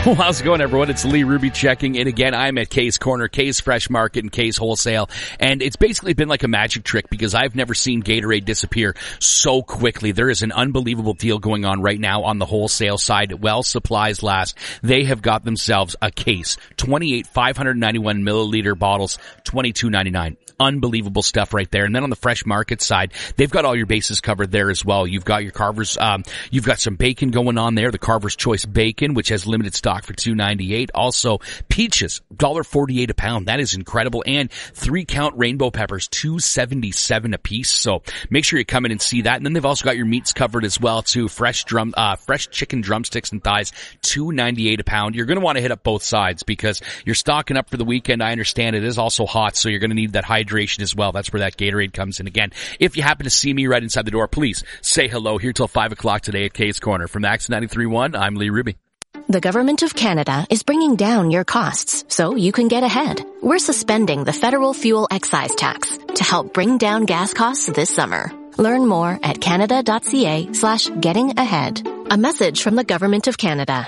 Well, how's it going, everyone? It's Lee Ruby checking in again. I'm at Kay's Corner, Kay's Fresh Market, and Kay's Wholesale. And it's basically been like a magic trick because I've never seen Gatorade disappear so quickly. There is an unbelievable deal going on right now on the wholesale side. While supplies last, they have got themselves a case. 28 591 milliliter bottles, $22.99. Unbelievable stuff right there. And then on the Fresh Market side, they've got all your bases covered there as well. You've got your Carver's, you've got some bacon going on there, the Carver's Choice Bacon, which has limited stock for $2.98. Also, peaches, $1.48 a pound. That is incredible. And 3-count rainbow peppers, $2.77 a piece. So make sure you come in and see that. And then they've also got your meats covered as well too. Fresh chicken drumsticks and thighs, $2.98 a pound. You're going to want to hit up both sides because you're stocking up for the weekend. I understand it is also hot, so you're going to need that hydration as well. That's where that Gatorade comes in again. If you happen to see me right inside the door, please say hello here till 5 o'clock today at Kay's Corner. From Max 93.1, I'm Lee Ruby. The government of Canada is bringing down your costs so you can get ahead. We're suspending the federal fuel excise tax to help bring down gas costs this summer. Learn more at canada.ca/getting-ahead. A message from the government of Canada.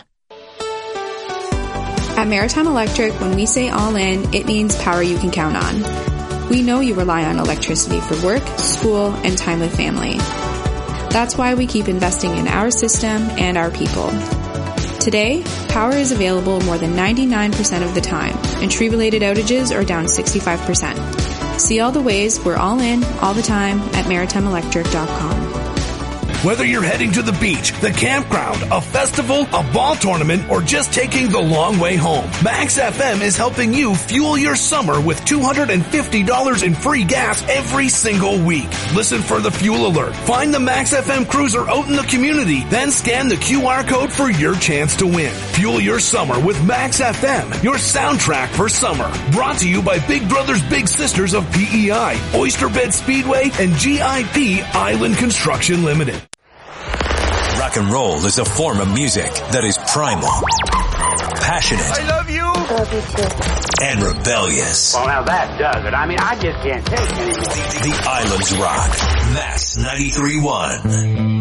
At Maritime Electric, when we say all in, it means power you can count on. We know you rely on electricity for work, school, and time with family. That's why we keep investing in our system and our people. Today, power is available more than 99% of the time, and tree-related outages are down 65%. See all the ways we're all in, all the time at maritimeelectric.com. Whether you're heading to the beach, the campground, a festival, a ball tournament, or just taking the long way home, Max FM is helping you fuel your summer with $250 in free gas every single week. Listen for the fuel alert. Find the Max FM cruiser out in the community, then scan the QR code for your chance to win. Fuel your summer with Max FM, your soundtrack for summer. Brought to you by Big Brothers Big Sisters of PEI, Oysterbed Speedway, and GIP Island Construction Limited. Rock and roll is a form of music that is primal, passionate, I love you. Love you too. and rebellious. Well, now that does it. I mean, I just can't take it anymore. The Islands Rock. Max 93.1.